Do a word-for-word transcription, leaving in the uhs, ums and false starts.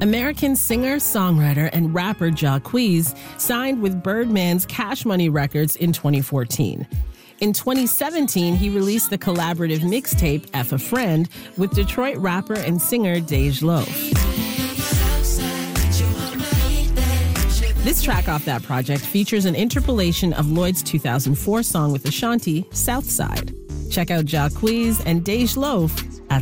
American singer, songwriter, and rapper Jacquees signed with Birdman's Cash Money Records in twenty fourteen. In twenty seventeen, he released the collaborative mixtape F a Friend with Detroit rapper and singer Dej Loaf. This track off that project features an interpolation of Lloyd's two thousand four song with Ashanti, Southside. Check out Jacquees and Dej Loaf